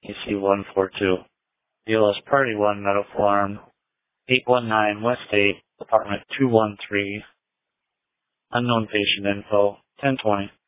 AC-142. BLS Party 1, Meadow Farm, 819 West 8, Apartment 213. Unknown patient info, 1020.